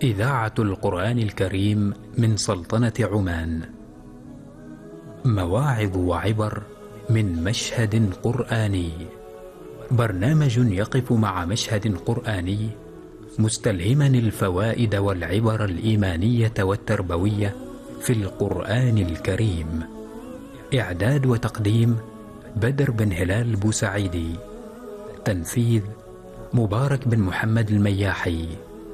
إذاعة القرآن الكريم من سلطنة عمان. مواعظ وعبر من مشهد قرآني. برنامج يقف مع مشهد قرآني مستلهما الفوائد والعبر الإيمانية والتربوية في القرآن الكريم. إعداد وتقديم بدر بن هلال بوسعيدي. تنفيذ مبارك بن محمد المياحي.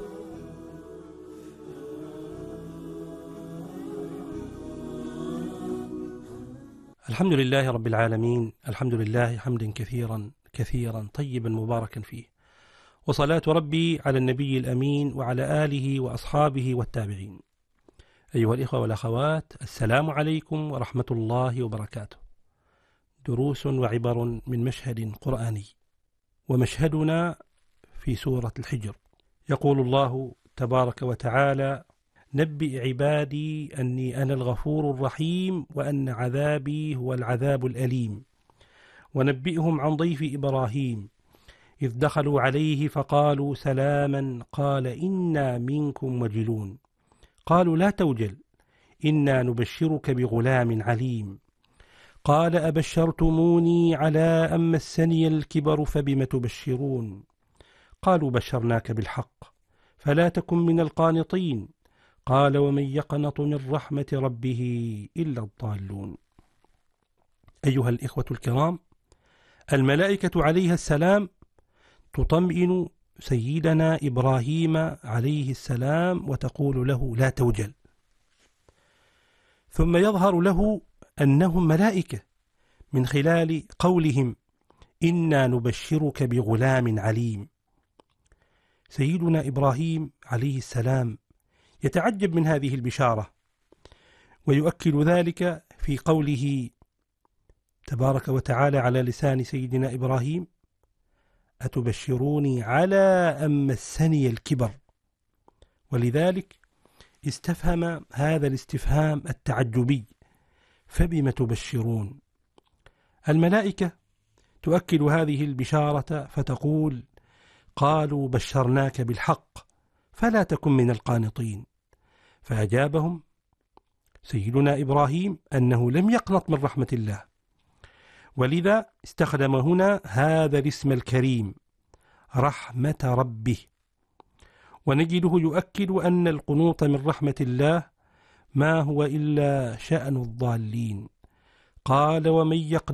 الحمد لله رب العالمين، الحمد لله حمدا كثيرا طيبا مباركا فيه، وصلاة ربي على النبي الأمين وعلى آله وأصحابه والتابعين. أيها الإخوة والأخوات، السلام عليكم ورحمة الله وبركاته. دروس وعبر من مشهد قرآني، ومشهدنا في سورة الحجر. يقول الله تبارك وتعالى: نبئ عبادي أني أنا الغفور الرحيم وأن عذابي هو العذاب الأليم. ونبئهم عن ضيف إبراهيم إذ دخلوا عليه فقالوا سلاما قال إنا منكم وجلون. قالوا لا توجل إنا نبشرك بغلام عليم. قال أبشرتموني على أن مسني الكبر فبم تبشرون. قالوا بشرناك بالحق فلا تكن من القانطين. قال ومن يقنط من رحمة ربه إلا الضالون. أيها الإخوة الكرام، الملائكة عليها السلام تطمئن سيدنا إبراهيم عليه السلام وتقول له لا توجل، ثم يظهر له أنهم ملائكة من خلال قولهم إنا نبشرك بغلام عليم. سيدنا إبراهيم عليه السلام يتعجب من هذه البشارة، ويؤكد ذلك في قوله تبارك وتعالى على لسان سيدنا إبراهيم: أتبشروني على أن مسني الكبر. ولذلك استفهم هذا الاستفهام التعجبي: فبم تبشرون؟ الملائكة تؤكد هذه البشارة فتقول: قالوا بشرناك بالحق فلا تكن من القانطين. فأجابهم سيدنا إبراهيم أنه لم يقنط من رحمة الله، ولذا استخدم هنا هذا الاسم الكريم رحمة ربه. ونجده يؤكد أن القنوط من رحمة الله ما هو إلا شأن الضالين. قال ومن يقنط